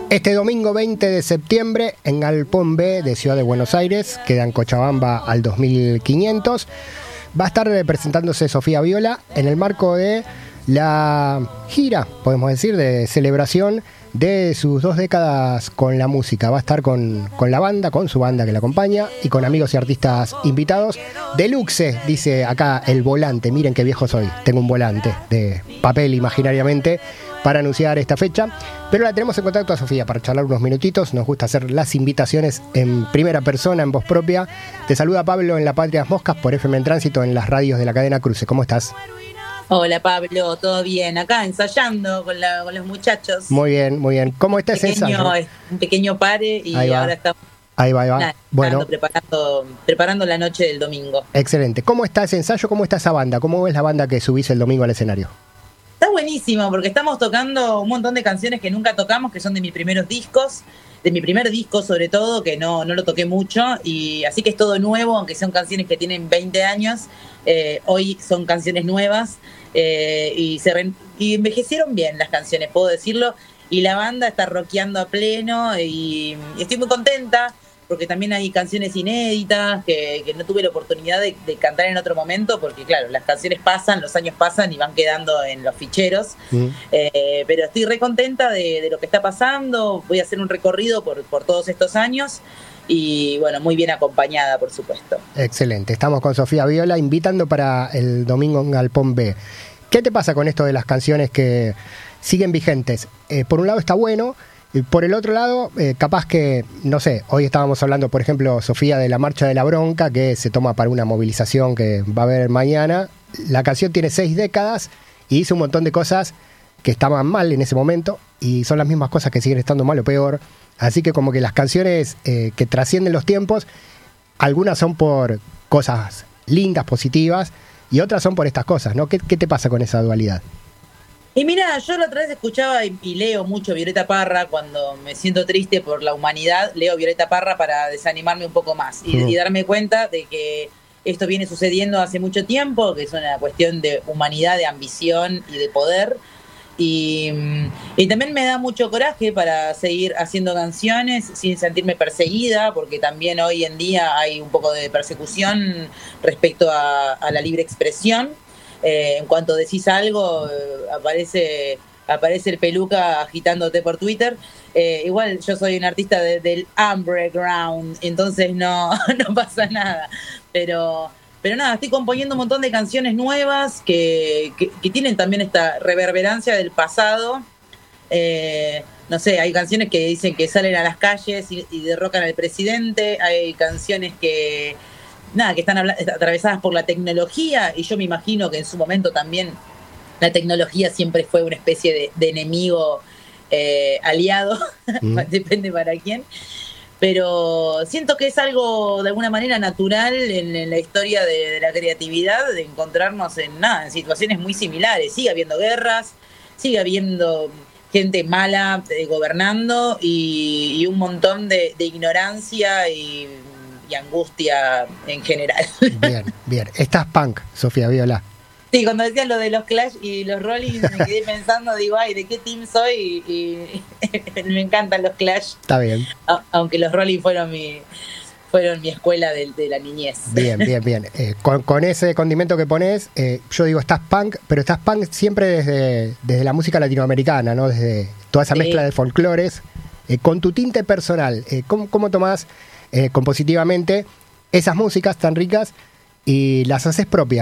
Este domingo 20 de septiembre en Galpón B de Ciudad de Buenos Aires, queda en Cochabamba al 2500, va a estar presentándose Sofía Viola en el marco de la gira, podemos decir, de celebración de sus 2 décadas con la música. Va a estar con la banda, con su banda que la acompaña y con amigos y artistas invitados. Deluxe, dice acá el volante, miren qué viejo soy, tengo un volante de papel imaginariamente para anunciar esta fecha, pero la tenemos en contacto a Sofía para charlar unos minutitos. Nos gusta hacer las invitaciones en primera persona, en voz propia. Te saluda Pablo en La Patrias Moscas por FM en Tránsito en las radios de la cadena Cruce. ¿Cómo estás? Hola Pablo, ¿todo bien? Acá ensayando con los muchachos. Muy bien, muy bien. ¿Cómo está ese ensayo? Un pequeño pare y ahora estamos Ahí va. Bueno, preparando la noche del domingo. Excelente. ¿Cómo está ese ensayo? ¿Cómo está esa banda? ¿Cómo ves la banda que subís el domingo al escenario? Está buenísimo porque estamos tocando un montón de canciones que nunca tocamos, que son de mis primeros discos, de mi primer disco sobre todo, que no lo toqué mucho, y así que es todo nuevo, aunque son canciones que tienen 20 años, hoy son canciones nuevas, y envejecieron bien las canciones, puedo decirlo, y la banda está rockeando a pleno, y estoy muy contenta, porque también hay canciones inéditas que no tuve la oportunidad de cantar en otro momento, porque claro, las canciones pasan, los años pasan y van quedando en los ficheros, pero estoy re contenta de lo que está pasando. Voy a hacer un recorrido por todos estos años y bueno, muy bien acompañada, por supuesto. Excelente, estamos con Sofía Viola invitando para el domingo en Galpón B. ¿Qué te pasa con esto de las canciones que siguen vigentes? Por un lado está bueno, y por el otro lado, capaz que, no sé, hoy estábamos hablando, por ejemplo, Sofía, de la Marcha de la Bronca, que se toma para una movilización que va a haber mañana. La canción tiene 6 décadas y dice un montón de cosas que estaban mal en ese momento y son las mismas cosas que siguen estando mal o peor. Así que como que las canciones que trascienden los tiempos, algunas son por cosas lindas, positivas, y otras son por estas cosas, ¿no? ¿Qué te pasa con esa dualidad? Y mira, yo la otra vez escuchaba y leo mucho Violeta Parra cuando me siento triste por la humanidad, leo Violeta Parra para desanimarme un poco más y darme cuenta de que esto viene sucediendo hace mucho tiempo, que es una cuestión de humanidad, de ambición y de poder. Y también me da mucho coraje para seguir haciendo canciones sin sentirme perseguida, porque también hoy en día hay un poco de persecución respecto a la libre expresión. En cuanto decís algo, aparece el peluca agitándote por Twitter. Igual yo soy un artista del underground, entonces no pasa nada. Pero nada, estoy componiendo un montón de canciones nuevas que tienen también esta reverberancia del pasado. No sé, hay canciones que dicen que salen a las calles y derrocan al presidente. Hay canciones que están atravesadas por la tecnología, y yo me imagino que en su momento también la tecnología siempre fue una especie de enemigo aliado, depende para quién, pero siento que es algo de alguna manera natural en la historia de la creatividad, de encontrarnos en situaciones muy similares. Sigue habiendo guerras, sigue habiendo gente mala gobernando y un montón de ignorancia y angustia en general. Bien. Estás punk, Sofía Viola. Sí, cuando decías lo de los Clash y los Rolling me quedé pensando, digo, ay, ¿de qué team soy? Y me encantan los Clash. Está bien. Aunque los Rolling fueron mi escuela de la niñez. Bien. Con ese condimento que pones, yo digo, estás punk, pero estás punk siempre desde la música latinoamericana, ¿no? Desde toda esa mezcla de folclores, con tu tinte personal. ¿Cómo tomás compositivamente esas músicas tan ricas y las haces propias?